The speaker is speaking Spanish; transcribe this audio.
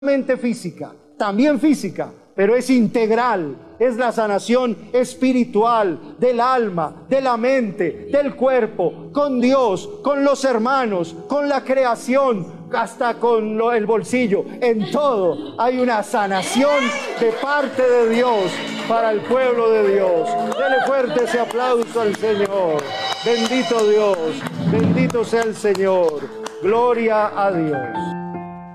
solamente física, también física, pero es integral. Es la sanación espiritual del alma, de la mente, del cuerpo, con Dios, con los hermanos, con la creación, hasta con el bolsillo. En todo hay una sanación de parte de Dios para el pueblo de Dios. Dele fuerte ese aplauso al Señor. Bendito Dios, bendito sea el Señor. Gloria a Dios.